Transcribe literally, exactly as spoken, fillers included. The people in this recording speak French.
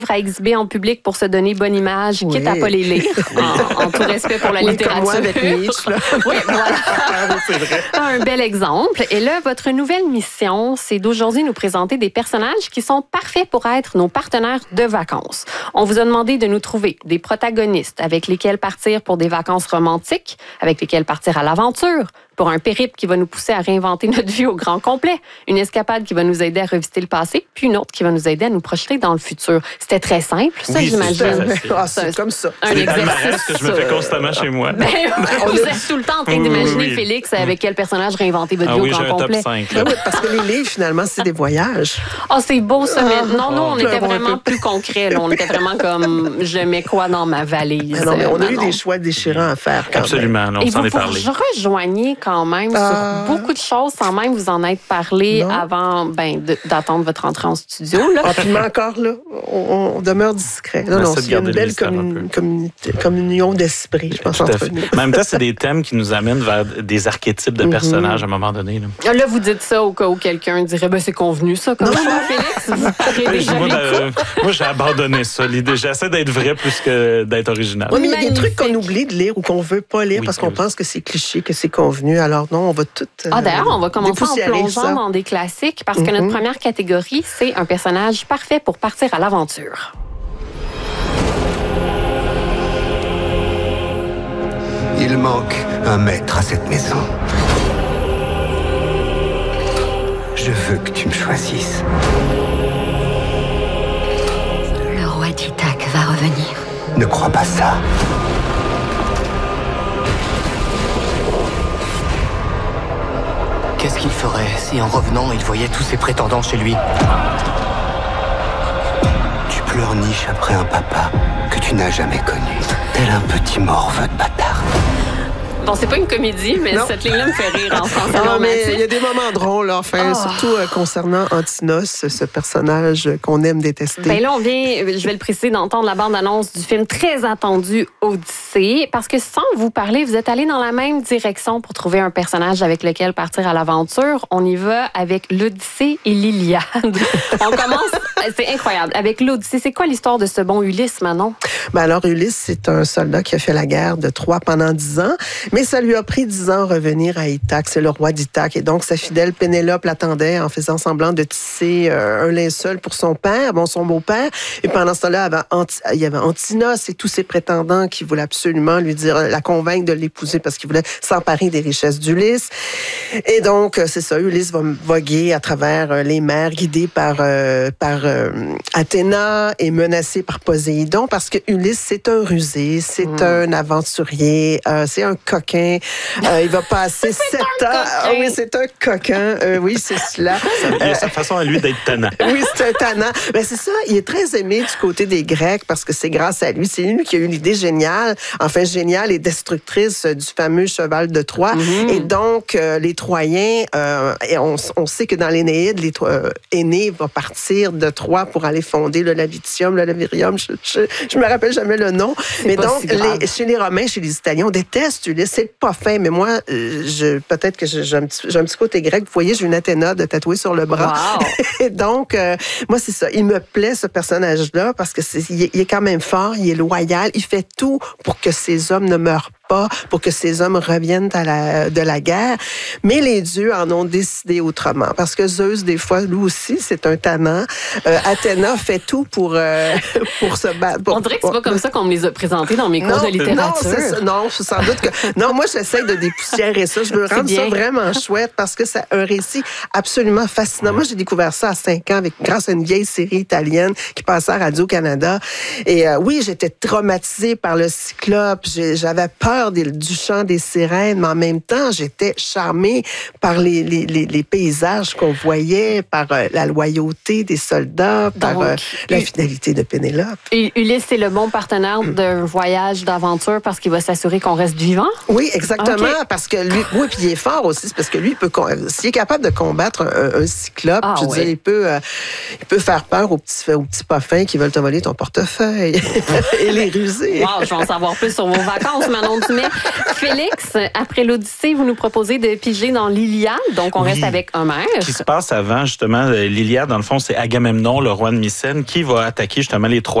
à exhiber en public pour se donner bonne image, oui. quitte à pas les lire, en, en tout respect pour la oui, littérature. Comme moi avec Nietzsche, là. Oui, voilà. C'est vrai. Un bel exemple. Et là, votre nouvelle mission, c'est d'aujourd'hui nous présenter des personnages qui sont parfaits pour être nos partenaires de vacances. On vous a demandé de nous trouver des protagonistes avec lesquels partir pour des vacances romantiques, avec lesquels partir à l'aventure, pour un périple qui va nous pousser à réinventer notre vie au grand complet, une escapade qui va nous aider à revisiter le passé, puis une autre qui va nous aider à nous projeter dans le futur. C'était très simple, ça, oui, j'imagine. C'est, ah, c'est comme ça. Un c'est des exercice que je me fais constamment chez moi. Ben, vous êtes tout le temps en train d'imaginer, oui, oui. Félix, avec quel personnage réinventer votre ah, vie oui, au grand complet. Top cinq, ben oui, parce que les livres, finalement, c'est des voyages. Ah, oh, c'est beau, ça. Mais non, nous, on oh, était vraiment plus concret. Là. On était vraiment comme, je mets quoi dans ma valise. Ah non, mais on a ben eu non. des choix déchirants à faire. Quand Absolument, même. on Et s'en vous est parlé. vous rejoignez quand même euh... sur beaucoup de choses sans même vous en être parlé non. avant ben, de, d'attendre votre entrée en studio. Là. Ah, puis mais encore là, on, on demeure discret. Non, non, il y a une belle commun, commun, communion d'esprit, je pense, Tout entre nous. En même temps, c'est des thèmes qui nous amènent vers des archétypes de personnages mm-hmm. à un moment donné. Là, là vous dites ça au cas où quelqu'un dirait ben, c'est convenu, ça, comme ça, Félix. Vous parlez déjà moi, euh, moi, j'ai abandonné ça. L'idée, j'essaie d'être vrai plus que d'être original. Oui, mais il y a des trucs qu'on oublie de lire ou qu'on veut pas lire oui, parce qu'on oui. pense que c'est cliché, que c'est convenu. Alors non, on va tout. Euh, ah, d'ailleurs, on va commencer en plongeant ça. dans des classiques parce que mm-hmm. notre première catégorie, c'est un personnage parfait pour partir à l'aventure. Il manque un maître à cette maison. Je veux que tu me choisisses. Le roi d'Ithaque va revenir. Ne crois pas ça. Qu'est-ce qu'il ferait si, en revenant, il voyait tous ses prétendants chez lui? Tu pleurniches après un papa que tu n'as jamais connu. Tel un petit morveux de bâtard. Bon, c'est pas une comédie, mais non. cette ligne-là me fait rire en français. Non, mais il y a des moments drôles, enfin, oh. surtout euh, concernant Antinos, ce personnage qu'on aime détester. Ben là, on vient, je vais le préciser, d'entendre la bande-annonce du film très attendu Odyssée, parce que sans vous parler, vous êtes allés dans la même direction pour trouver un personnage avec lequel partir à l'aventure. On y va avec l'Odyssée et l'Iliade. On commence, c'est incroyable. Avec l'Odyssée, c'est quoi l'histoire de ce bon Ulysse, Manon? Ben alors, Ulysse, c'est un soldat qui a fait la guerre de Troie pendant dix ans. Mais ça lui a pris dix ans à revenir à Ithaque. C'est le roi d'Ithaque. Et donc, sa fidèle Pénélope l'attendait en faisant semblant de tisser euh, un linceul pour son père, bon, son beau-père. Et pendant ce temps-là, il y avait, Anti- il y avait Antinos et tous ses prétendants qui voulaient absolument lui dire, la convaincre de l'épouser parce qu'ils voulaient s'emparer des richesses d'Ulysse. Et donc, c'est ça, Ulysse va voguer à travers les mers, guidé par, euh, par euh, Athéna et menacé par Poséidon parce que Ulysse, c'est un rusé, c'est mmh. un aventurier, euh, c'est un coquin. Euh, il va passer sept ans. Ah oui, c'est un coquin. Euh, oui, c'est cela. Il a sa façon à lui d'être tannant. Oui, c'est un tannant. Ben, c'est ça. Il est très aimé du côté des Grecs parce que c'est grâce à lui. C'est lui qui a eu l'idée géniale, enfin géniale et destructrice du fameux cheval de Troie. Mm-hmm. Et donc, euh, les Troyens, euh, et on, on sait que dans l'Énéide, les euh, Énée va partir de Troie pour aller fonder le Lavitium, le Lavirium. Je, je, je me rappelle jamais le nom. C'est mais donc, si les, chez les Romains, chez les Italiens, on déteste Ulysse. C'est pas fin, mais moi, je, peut-être que j'ai un, petit, j'ai un petit côté grec. Vous voyez, j'ai une Athéna de tatouée sur le bras. Wow. Et donc, euh, moi, c'est ça. Il me plaît, ce personnage-là, parce que c'est, il, est, il est quand même fort, il est loyal, il fait tout pour que ces hommes ne meurent pas, pour que ces hommes reviennent à la, de la guerre. Mais les dieux en ont décidé autrement. Parce que Zeus, des fois, lui aussi, c'est un tannant. Euh, Athéna fait tout pour, euh, pour se battre. Pour, on dirait que c'est pas comme ça qu'on me les a présentés dans mes cours non, de littérature. Non, c'est ça. Non, sans doute que... Non, moi, j'essaie de dépoussiérer ça. Je veux rendre ça vraiment chouette parce que c'est un récit absolument fascinant. Moi, j'ai découvert ça à cinq ans avec, grâce à une vieille série italienne qui passait à Radio-Canada. Et euh, oui, j'étais traumatisée par le Cyclope. J'ai, j'avais peur Des, du chant des sirènes, mais en même temps, j'étais charmée par les, les, les, les paysages qu'on voyait, par euh, la loyauté des soldats, par Donc, euh, la U- fidélité de Pénélope. U- Ulysse, c'est le bon partenaire d'un voyage d'aventure parce qu'il va s'assurer qu'on reste vivant? Oui, exactement, okay. parce que lui, oui, puis il est fort aussi, c'est parce que lui, il peut, s'il est capable de combattre un, un cyclope, ah, je veux oui. dire, il peut, euh, il peut faire peur aux petits, aux petits puffins qui veulent te voler ton portefeuille et les ruser. Wow, je vais en savoir plus sur vos vacances, Manon. Mais Félix, après l'Odyssée, vous nous proposez de piger dans l'Iliade, donc on Oui. reste avec Homère. Qui se passe avant, justement, l'Iliade, dans le fond, c'est Agamemnon, le roi de Mycène, qui va attaquer justement les Troyens.